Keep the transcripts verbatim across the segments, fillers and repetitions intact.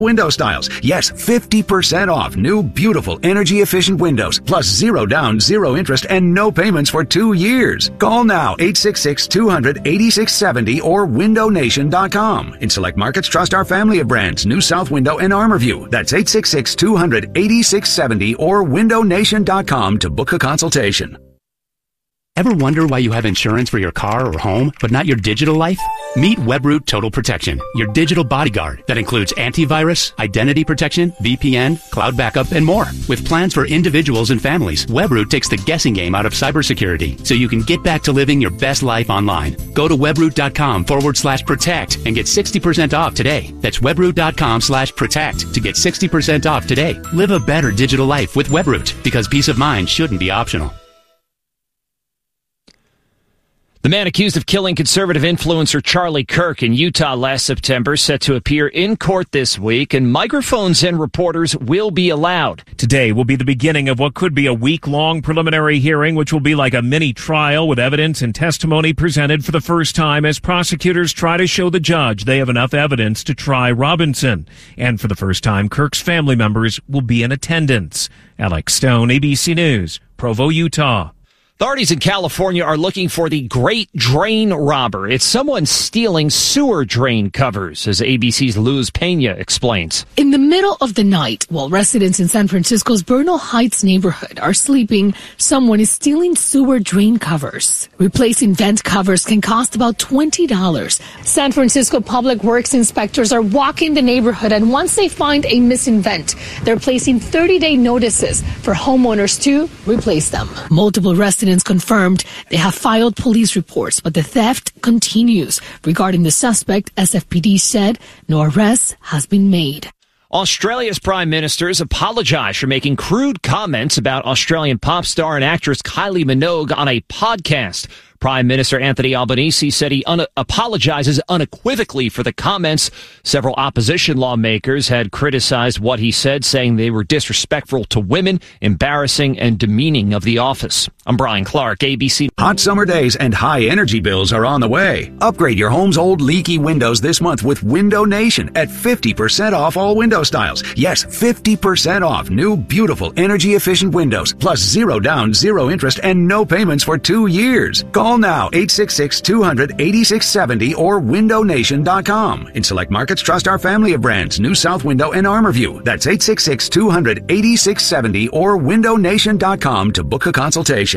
window styles. Yes, fifty percent off new, beautiful, energy-efficient windows, plus zero down, zero interest, and no payments for two years. Call now, eight six six, two hundred, eighty-six seventy or window nation dot com. In select markets, trust our family of brands, New South Window and Armorview. That's eight six six, two hundred, eighty-six seventy or window nation dot com to book a consultation. Ever wonder why you have insurance for your car or home, but not your digital life? Meet Webroot Total Protection, your digital bodyguard that includes antivirus, identity protection, V P N, cloud backup, and more. With plans for individuals and families, Webroot takes the guessing game out of cybersecurity so you can get back to living your best life online. Go to webroot.com forward slash protect and get sixty percent off today. That's webroot.com slash protect to get sixty percent off today. Live a better digital life with Webroot, because peace of mind shouldn't be optional. The man accused of killing conservative influencer Charlie Kirk in Utah last September set to appear in court this week, and microphones and reporters will be allowed. Today will be the beginning of what could be a week-long preliminary hearing, which will be like a mini trial with evidence and testimony presented for the first time as prosecutors try to show the judge they have enough evidence to try Robinson. And for the first time, Kirk's family members will be in attendance. Alex Stone, A B C News, Provo, Utah. Authorities in California are looking for the Great Drain Robber. It's someone stealing sewer drain covers, as A B C's Luz Pena explains. In the middle of the night, while residents in San Francisco's Bernal Heights neighborhood are sleeping, someone is stealing sewer drain covers. Replacing vent covers can cost about twenty dollars. San Francisco Public Works inspectors are walking the neighborhood, and once they find a missing vent, they're placing thirty-day notices for homeowners to replace them. Multiple residents confirmed they have filed police reports, but the theft continues. Regarding the suspect, S F P D said no arrest has been made. Australia's prime minister has apologized for making crude comments about Australian pop star and actress Kylie Minogue on a podcast. Prime Minister Anthony Albanese said he un- apologizes unequivocally for the comments. Several opposition lawmakers had criticized what he said, saying they were disrespectful to women, embarrassing, and demeaning of the office. I'm Brian Clark, A B C. Hot summer days and high energy bills are on the way. Upgrade your home's old leaky windows this month with Window Nation at fifty percent off all window styles. Yes, fifty percent off new, beautiful, energy-efficient windows, plus zero down, zero interest, and no payments for two years. Call now, eight six six, two hundred, eighty-six seventy or window nation dot com. In select markets, trust our family of brands, New South Window and Armorview. That's eight six six, two hundred, eighty-six seventy or window nation dot com to book a consultation.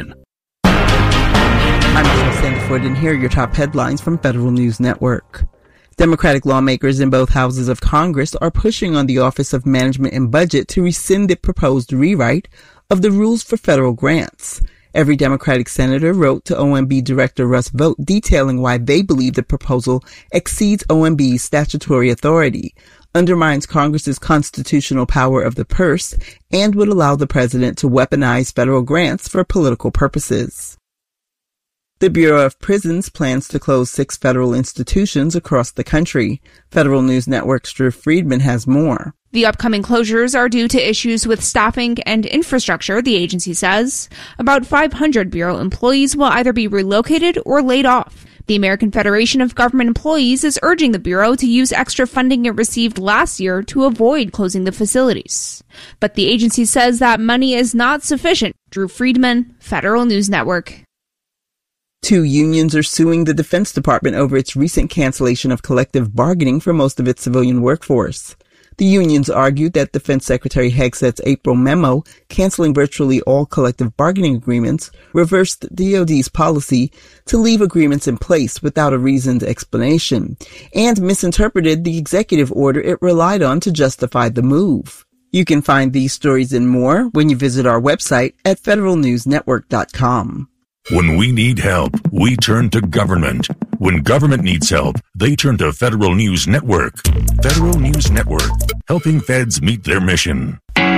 I'm Michelle Sandiford, and here are your top headlines from Federal News Network. Democratic lawmakers in both houses of Congress are pushing on the Office of Management and Budget to rescind the proposed rewrite of the rules for federal grants. Every Democratic senator wrote to O M B Director Russ Vought detailing why they believe the proposal exceeds O M B's statutory authority, undermines Congress's constitutional power of the purse, and would allow the president to weaponize federal grants for political purposes. The Bureau of Prisons plans to close six federal institutions across the country. Federal News Network's Drew Friedman has more. The upcoming closures are due to issues with staffing and infrastructure, the agency says. About five hundred Bureau employees will either be relocated or laid off. The American Federation of Government Employees is urging the Bureau to use extra funding it received last year to avoid closing the facilities. But the agency says that money is not sufficient. Drew Friedman, Federal News Network. Two unions are suing the Defense Department over its recent cancellation of collective bargaining for most of its civilian workforce. The unions argued that Defense Secretary Hegset's April memo canceling virtually all collective bargaining agreements reversed D O D's policy to leave agreements in place without a reasoned explanation, and misinterpreted the executive order it relied on to justify the move. You can find these stories and more when you visit our website at federal news network dot com. When we need help, we turn to government. When government needs help, they turn to Federal News Network. Federal News Network, helping feds meet their mission.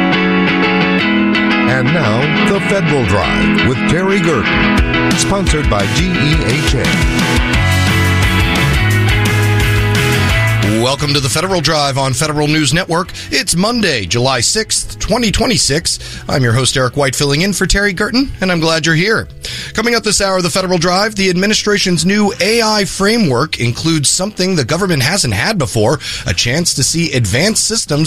And now, The Federal Drive with Terry Gerton, sponsored by G E H A. welcome to the Federal Drive on Federal News Network. It's Monday, July sixth, twenty twenty-six. I'm your host, Eric White, filling in for Terry Gerton, and I'm glad you're here. Coming up this hour of the Federal Drive, the administration's new A I framework includes something the government hasn't had before, a chance to see advanced systems